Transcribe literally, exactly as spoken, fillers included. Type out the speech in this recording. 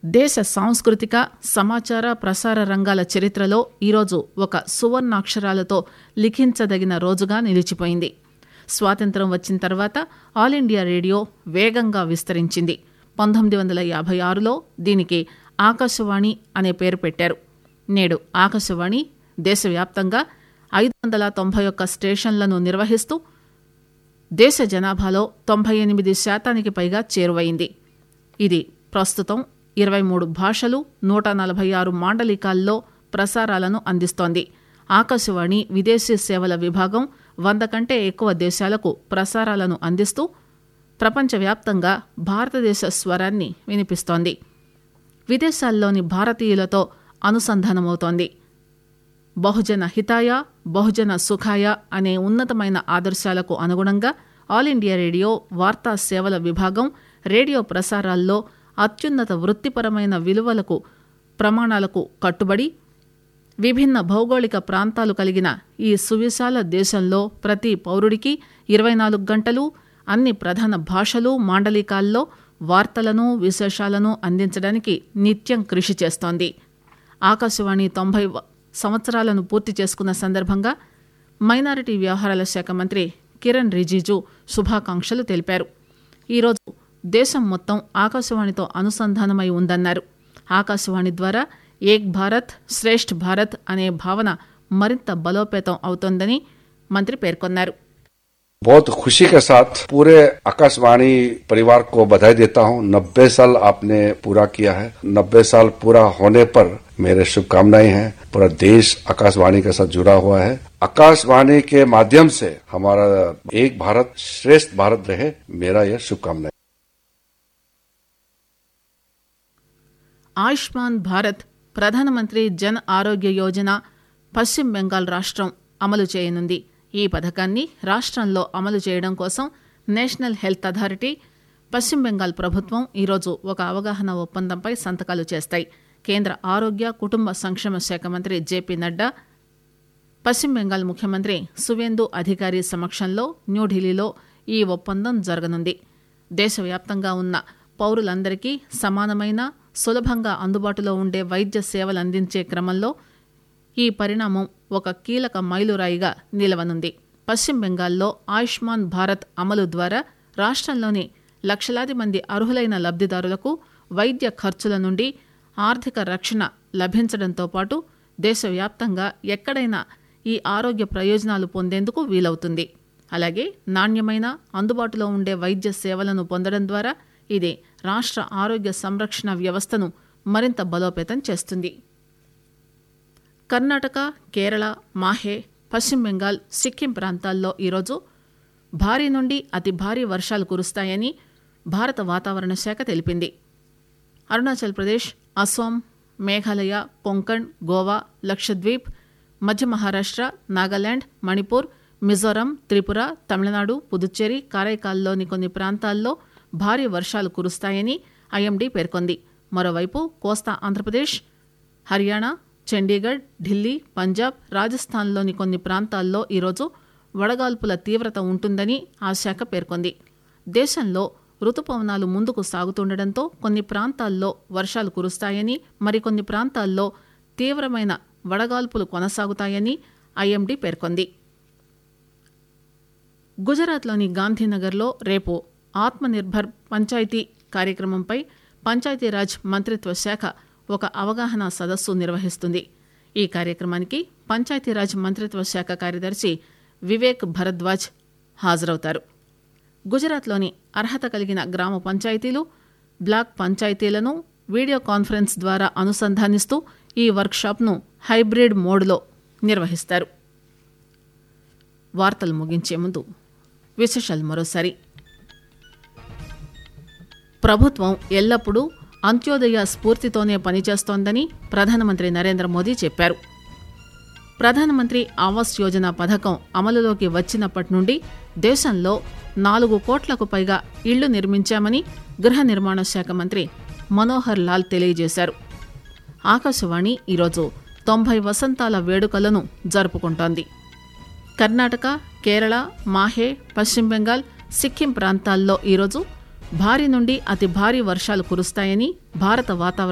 దేశ సాంస్కృతిక సమాచార ప్రసార రంగాల చరిత్రలో ఈరోజు ఒక సువర్ణాక్షరాలతో లిఖించదగిన రోజుగా నిలిచిపోయింది. స్వాతంత్ర్యం వచ్చిన తర్వాత ఆల్ ఇండియా రేడియో వేగంగా విస్తరించింది. పంతొమ్మిది వందల యాభై ఆరులో దీనికి ఆకాశవాణి అనే పేరు పెట్టారు. నేడు ఆకాశవాణి దేశవ్యాప్తంగా ఐదు వందల తొంభై ఒక్క స్టేషన్లను నిర్వహిస్తూ దేశ జనాభాలో తొంభై ఎనిమిది శాతానికి పైగా చేరువైంది. ఇది ప్రస్తుతం ఇరవై మూడు భాషలు నూట నలభై ఆరు మాండలికాల్లో ప్రసారాలను అందిస్తోంది. ఆకాశవాణి విదేశీ సేవల విభాగం వంద కంటే ఎక్కువ దేశాలకు ప్రసారాలను అందిస్తూ ప్రపంచవ్యాప్తంగా భారతదేశ స్వరాన్ని వినిపిస్తోంది. విదేశాల్లోని భారతీయులతో అనుసంధానమవుతోంది. బహుజన హితాయ బహుజన సుఖాయ అనే ఉన్నతమైన ఆదర్శాలకు అనుగుణంగా ఆల్ ఇండియా రేడియో వార్తా సేవల విభాగం రేడియో ప్రసారాల్లో అత్యున్నత వృత్తిపరమైన విలువలకు ప్రమాణాలకు కట్టుబడి విభిన్న భౌగోళిక ప్రాంతాలు కలిగిన ఈ సువిశాల దేశంలో ప్రతి పౌరుడికి ఇరవై నాలుగు గంటలు అన్ని ప్రధాన భాషలు మాండలికాల్లో వార్తలను విశేషాలను అందించడానికి నిత్యం కృషి చేస్తోంది. ఆకాశవాణి తొంభై సంవత్సరాలను పూర్తి చేసుకున్న సందర్భంగా మైనారిటీ వ్యవహారాల శాఖ మంత్రి కిరణ్ రిజిజు శుభాకాంక్షలు తెలిపారు. ఈరోజు దేశం మొత్తం ఆకాశవాణితో అనుసంధానమై ఉందన్నారు. ఆకాశవాణి ద్వారా ఏక్ భారత్ శ్రేష్ఠ్ భారత్ అనే భావన మరింత బలోపేతం అవుతోందని మంత్రి పేర్కొన్నారు. बहुत खुशी के साथ पूरे आकाशवाणी परिवार को बधाई देता हूं. नब्बे साल आपने पूरा किया है. नब्बे साल पूरा होने पर मेरे शुभकामनाएं हैं. पूरा देश आकाशवाणी के साथ जुड़ा हुआ है. आकाशवाणी के माध्यम से हमारा एक भारत श्रेष्ठ भारत रहे, मेरा यह शुभकामनाएं. ఆయుష్మాన్ భారత్ ప్రధానమంత్రి జన్ ఆరోగ్య యోజన పశ్చిమ బెంగాల్ రాష్ట్రం అమలు చేయనుంది. ఈ పథకాన్ని రాష్ట్రంలో అమలు చేయడం కోసం నేషనల్ హెల్త్ అథారిటీ పశ్చిమ బెంగాల్ ప్రభుత్వం ఈరోజు ఒక అవగాహన ఒప్పందంపై సంతకాలు చేస్తాయి. కేంద్ర ఆరోగ్య కుటుంబ సంక్షేమ శాఖ మంత్రి జేపీ నడ్డా పశ్చిమ బెంగాల్ ముఖ్యమంత్రి సువేందు అధికారి సమక్షంలో న్యూఢిల్లీలో ఈ ఒప్పందం జరగనుంది. దేశవ్యాప్తంగా ఉన్న పౌరులందరికీ సమానమైన సులభంగా అందుబాటులో ఉండే వైద్య సేవలు అందించే క్రమంలో ఈ పరిణామం ఒక కీలక మైలురాయిగా నిలవనుంది. పశ్చిమ బెంగాల్లో ఆయుష్మాన్ భారత్ అమలు ద్వారా రాష్ట్రంలోని లక్షలాది మంది అర్హులైన లబ్దిదారులకు వైద్య ఖర్చుల నుండి ఆర్థిక రక్షణ లభించడంతో పాటు దేశవ్యాప్తంగా ఎక్కడైనా ఈ ఆరోగ్య ప్రయోజనాలు పొందేందుకు వీలవుతుంది. అలాగే నాణ్యమైన అందుబాటులో ఉండే వైద్య సేవలను పొందడం ద్వారా ఇది రాష్ట్ర ఆరోగ్య సంరక్షణ వ్యవస్థను మరింత బలోపేతం చేస్తుంది. కర్ణాటక, కేరళ, మాహే, పశ్చిమ బెంగాల్, సిక్కిం ప్రాంతాల్లో ఈరోజు భారీ నుండి అతి భారీ వర్షాలు కురుస్తాయని భారత వాతావరణ శాఖ తెలిపింది. అరుణాచల్ ప్రదేశ్, అస్సాం, మేఘాలయ, కొంకణ్, గోవా, లక్షద్వీప్, మధ్య మహారాష్ట్ర, నాగాలాండ్, మణిపూర్, మిజోరాం, త్రిపుర, తమిళనాడు, పుదుచ్చేరి, కారైకాల్లోని కొన్ని ప్రాంతాల్లో భారీ వర్షాలు కురుస్తాయని ఐఎండీ పేర్కొంది. మరోవైపు కోస్తా ఆంధ్రప్రదేశ్, హర్యానా, చండీగఢ్, ఢిల్లీ, పంజాబ్, రాజస్థాన్లోని కొన్ని ప్రాంతాల్లో ఈరోజు వడగాల్పుల తీవ్రత ఉంటుందని ఆ శాఖ పేర్కొంది. దేశంలో రుతుపవనాలు ముందుకు సాగుతుండటంతో కొన్ని ప్రాంతాల్లో వర్షాలు కురుస్తాయని, మరికొన్ని ప్రాంతాల్లో తీవ్రమైన వడగాల్పులు కొనసాగుతాయని ఐఎండీ పేర్కొంది. గుజరాత్లోని గాంధీనగర్లో రేపు ఆత్మనిర్భర్ పంచాయతీ కార్యక్రమంపై పంచాయతీరాజ్ మంత్రిత్వ శాఖ ఒక అవగాహన సదస్సు నిర్వహిస్తుంది. ఈ కార్యక్రమానికి పంచాయతీరాజ్ మంత్రిత్వ శాఖ కార్యదర్శి వివేక్ భరద్వాజ్ హాజరవుతారు. గుజరాత్లోని అర్హత కలిగిన గ్రామ పంచాయతీలు, బ్లాక్ పంచాయతీలను వీడియో కాన్ఫరెన్స్ ద్వారా అనుసంధానిస్తూ ఈ వర్క్షాప్ను హైబ్రిడ్ మోడ్లో నిర్వహిస్తారు. వార్తలు ముగించే ముందు విశేషాలు మరోసారి. ప్రభుత్వం ఎల్లప్పుడూ అంత్యోదయ స్ఫూర్తితోనే పనిచేస్తోందని ప్రధానమంత్రి నరేంద్ర మోదీ చెప్పారు. ప్రధానమంత్రి ఆవాస్ యోజన పథకం అమలులోకి వచ్చినప్పటి నుండి దేశంలో నాలుగు కోట్లకు పైగా ఇళ్లు నిర్మించామని గృహ నిర్మాణ శాఖ మంత్రి మనోహర్ లాల్ తెలియజేశారు. ఆకాశవాణి ఈరోజు తొంభై వసంతాల వేడుకలను జరుపుకుంటోంది. కర్ణాటక, కేరళ, మాహే, పశ్చిమ బెంగాల్, సిక్కిం ప్రాంతాల్లో ఈరోజు భారీ నుండి అతి భారీ వర్షాలు కురుస్తాయని భారత వాతావరణ